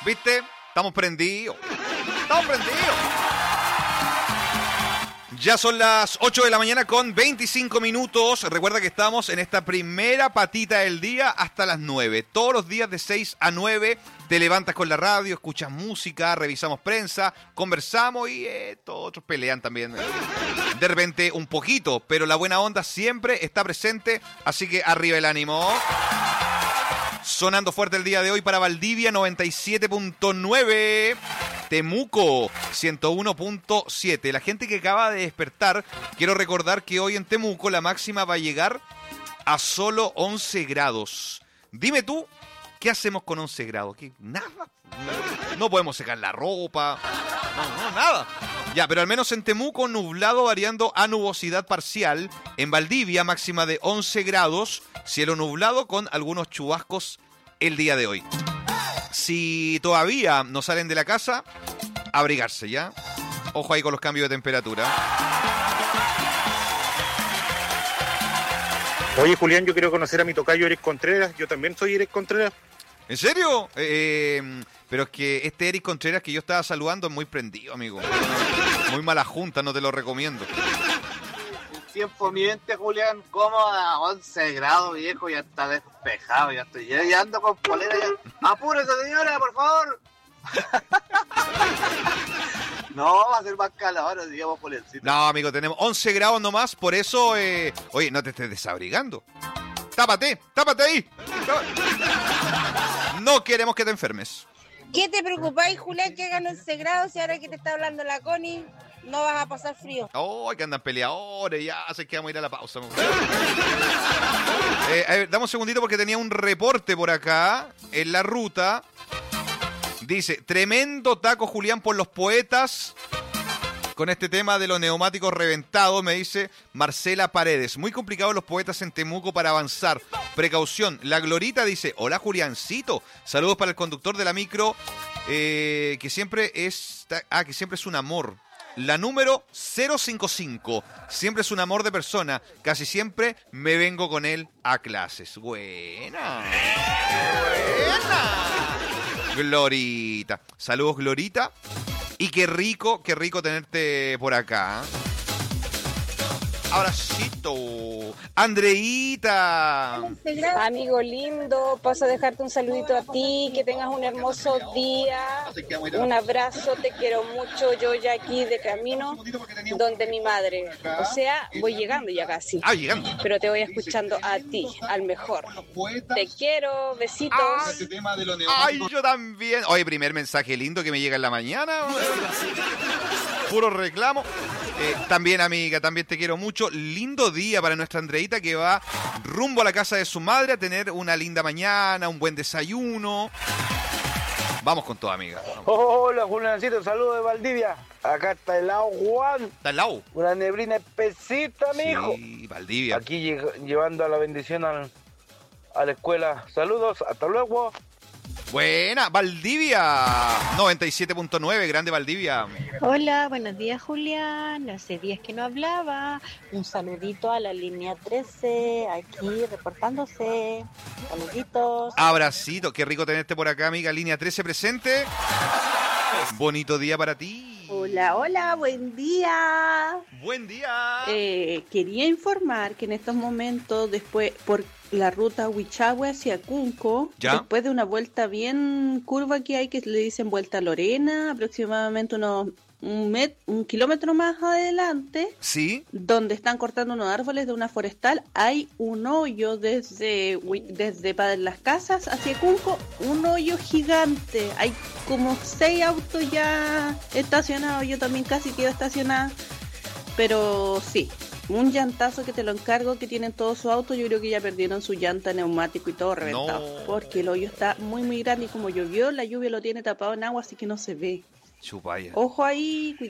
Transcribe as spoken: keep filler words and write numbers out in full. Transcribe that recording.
¿Viste? Estamos prendidos. Estamos prendidos. Ya son las ocho de la mañana con veinticinco minutos. Recuerda que estamos en esta primera patita del día hasta las nueve. Todos los días de seis a nueve te levantas con la radio, escuchas música, revisamos prensa, conversamos y eh, todos otros pelean también. De repente un poquito, pero la buena onda siempre está presente, así que arriba el ánimo. Sonando fuerte el día de hoy para Valdivia noventa y siete punto nueve, Temuco ciento uno punto siete. La gente que acaba de despertar, quiero recordar que hoy en Temuco la máxima va a llegar a solo once grados. Dime tú, ¿qué hacemos con once grados? ¿Qué? Nada. No podemos secar la ropa. No, no, nada. Ya, pero al menos en Temuco nublado variando a nubosidad parcial. En Valdivia máxima de once grados, cielo nublado con algunos chubascos el día de hoy. Si todavía no salen de la casa, abrigarse, ¿ya? Ojo ahí con los cambios de temperatura. Oye, Julián, yo quiero conocer a mi tocayo Eric Contreras. Yo también soy Eric Contreras. ¿En serio? Eh, pero es que este Eric Contreras que yo estaba saludando es muy prendido, amigo. Muy mala junta, no te lo recomiendo. Tiempo mi mente, Julián, como a once grados, viejo, ya está despejado, ya estoy ya, ya ando con polera ya. ¡Apúrese, señora, por favor! No, va a ser más calor, digamos, polercito. No, amigo, tenemos once grados nomás, por eso, eh... oye, no te estés desabrigando. Tápate, tápate ahí. No queremos que te enfermes. ¿Qué te preocupáis, Julián, que hagan once grados y ahora que te está hablando la Connie, no vas a pasar frío? Oh, que andan peleadores, ya sé que vamos a ir a la pausa. eh, a ver, dame un segundito porque tenía un reporte por acá en la ruta. Dice, tremendo taco, Julián, por los poetas. Con este tema de los neumáticos reventados, me dice Marcela Paredes. Muy complicado los poetas en Temuco para avanzar. Precaución. La Glorita dice, hola, Juliancito. Saludos para el conductor de la micro, eh, que siempre es... Ah, que siempre es un amor. La número cero cinco cinco. Siempre es un amor de persona. Casi siempre me vengo con él a clases. Buena. Buena. Glorita. Saludos, Glorita. Y qué rico, qué rico tenerte por acá. Abracito. Andreita. Amigo lindo, paso a dejarte un saludito a ti, que tengas un hermoso día, un abrazo, te quiero mucho, yo ya aquí de camino donde mi madre, o sea, voy llegando ya casi, ah, llegando. Pero te voy escuchando a ti, al mejor. Te quiero, besitos. Ay, yo también. Oye, primer mensaje lindo que me llega en la mañana. Puro reclamo. Eh, también, amiga, también te quiero mucho. Lindo día para nuestra Andreita que va rumbo a la casa de su madre a tener una linda mañana, un buen desayuno. Vamos con todo, amiga. Vamos. Hola, Juliancito, saludos de Valdivia. Acá está el lado Juan. ¿Está el lado? Una neblina espesita, mijo. Sí, Valdivia. Aquí lle- llevando a la bendición al, a la escuela. Saludos, hasta luego. Buena, Valdivia. noventa y siete punto nueve, grande Valdivia. Hola, buenos días, Julián. Hace días que no hablaba. Un saludito a la línea trece, aquí reportándose. Saluditos. Abracito, qué rico tenerte por acá, amiga. Línea trece presente. Bonito día para ti. Hola, hola, buen día. Buen día. Eh, quería informar que en estos momentos, después, por la ruta Huichahue hacia Cunco, ¿Ya? después de una vuelta bien curva que hay, que le dicen Vuelta Lorena, aproximadamente unos un, met, un kilómetro más adelante, ¿Sí? donde están cortando unos árboles de una forestal, hay un hoyo desde, desde Padre Las Casas hacia Cunco, un hoyo gigante. Hay como seis autos ya estacionados, yo también casi quedo estacionada, pero sí, un llantazo que te lo encargo, que tienen todos sus autos. Yo creo que ya perdieron su llanta, neumático y todo reventado, no. Porque el hoyo está muy muy grande y como llovió, la lluvia lo tiene tapado en agua, así que no se ve. Chupaya. Ojo ahí.